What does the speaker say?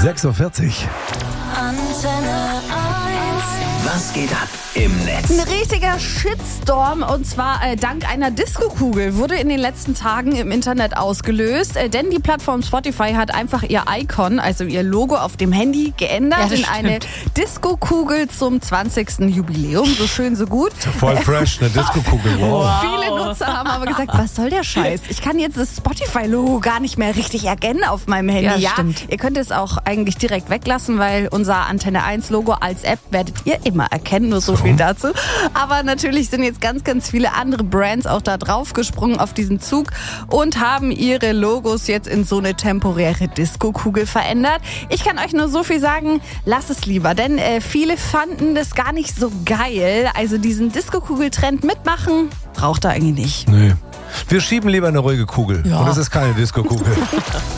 6.40 Uhr. Antenne 1. Was geht ab im Netz? Ein richtiger Shitstorm, und zwar dank einer Disco-Kugel, wurde in den letzten Tagen im Internet ausgelöst. Denn die Plattform Spotify hat einfach ihr Icon, also ihr Logo auf dem Handy geändert in eine Disco-Kugel zum 20. Jubiläum. So schön, so gut. Voll fresh, eine Disco-Kugel. Wow. Viele Nutzer haben aber gesagt, was soll der Scheiß? Ich kann jetzt das Spotify-Logo gar nicht mehr richtig erkennen auf meinem Handy. Ja, stimmt. Ihr könnt es auch eigentlich direkt weglassen, weil unser Antenne 1 Logo als App werdet ihr immer erkennen. Nur so viel dazu. Aber natürlich sind jetzt ganz, ganz viele andere Brands auch da drauf gesprungen auf diesen Zug und haben ihre Logos jetzt in so eine temporäre Disco-Kugel verändert. Ich kann euch nur so viel sagen, lasst es lieber, denn viele fanden das gar nicht so geil. Also diesen Disco-Kugel-Trend mitmachen, braucht er eigentlich nicht. Nee. Wir schieben lieber eine ruhige Kugel. Und es ist keine Disco-Kugel.